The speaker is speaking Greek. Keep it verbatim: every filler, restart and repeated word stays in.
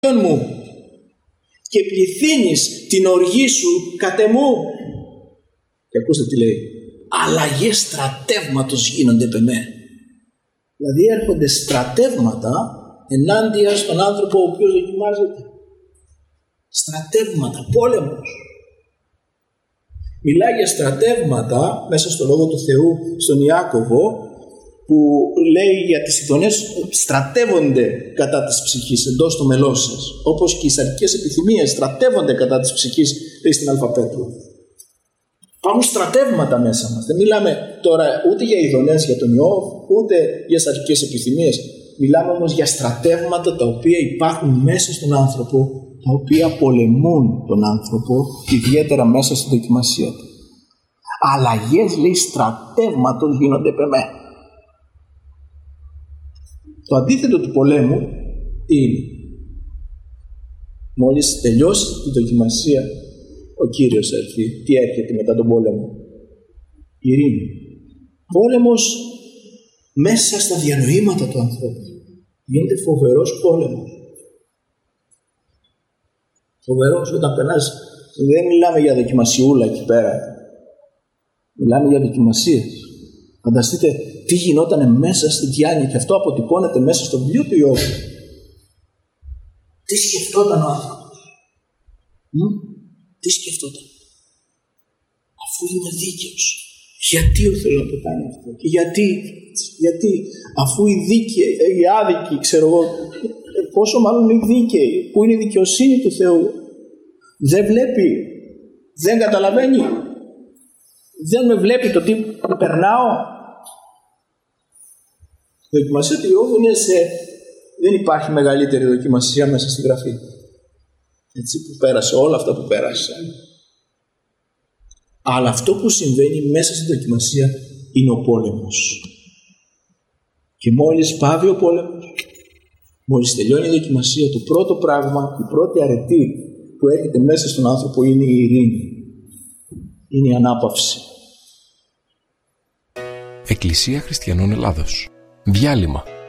μου και πληθύνεις την οργή σου κατ' εμού. Και ακούστε τι λέει. Αλλαγές στρατεύματος γίνονται επ' εμέ. Δηλαδή έρχονται στρατεύματα ενάντια στον άνθρωπο ο οποίος δοκιμάζεται. Στρατεύματα, πόλεμος. Μιλάει για στρατεύματα μέσα στο Λόγο του Θεού στον Ιάκωβο, που λέει για τις ειδονές στρατεύονται κατά της ψυχής εντός του μελός σας, όπως και οι σαρκικές επιθυμίες στρατεύονται κατά της ψυχής, λέει στην Α Πέτρου. Υπάρχουν στρατεύματα μέσα μας. Δεν μιλάμε τώρα ούτε για ειδονές για τον Ιώβ, ούτε για σαρκικές επιθυμίες. Μιλάμε όμως για στρατεύματα τα οποία υπάρχουν μέσα στον άνθρωπο, τα οποία πολεμούν τον άνθρωπο, ιδιαίτερα μέσα στη δοκιμασία του. Αλλαγές, λέει, στρατεύματος γίνονται επ' εμέ. Το αντίθετο του πολέμου τι είναι? Μόλις τελειώσει τη δοκιμασία, ο Κύριος έρθει. Τι έρχεται μετά τον πόλεμο? Ειρήνη. Πόλεμος μέσα στα διανοήματα του ανθρώπου. Γίνεται φοβερός πόλεμος. Φοβερός όταν περνάς. Δεν μιλάμε για δοκιμασιούλα εκεί πέρα. Μιλάμε για δοκιμασίες. Φανταστείτε τι γινόταν μέσα στη διάνοια, και αυτό αποτυπώνεται μέσα στο βιβλίο του Ιώβ. Τι σκεφτόταν ο άνθρωπος? Μ? Τι σκεφτόταν? Αφού είναι δίκαιος, γιατί ο Θεός να το κάνει αυτό? Και γιατί, γιατί αφού οι δίκαιοι, οι άδικοι, ξέρω εγώ, πόσο μάλλον οι δίκαιοι, που είναι η δικαιοσύνη του Θεού, δεν βλέπει, δεν καταλαβαίνει, δεν με βλέπει το τι περνάω. Η δοκιμασία του Ιώβ είναι σε... δεν υπάρχει μεγαλύτερη δοκιμασία μέσα στη Γραφή. Έτσι, που πέρασε όλα αυτά που πέρασε. Αλλά αυτό που συμβαίνει μέσα στη δοκιμασία είναι ο πόλεμος. Και μόλις πάβει ο πόλεμος, μόλις τελειώνει η δοκιμασία, το πρώτο πράγμα, η πρώτη αρετή που έρχεται μέσα στον άνθρωπο είναι η ειρήνη. Είναι η ανάπαυση. Εκκλησία Χριστιανών Ελλάδος. Διάλειμμα.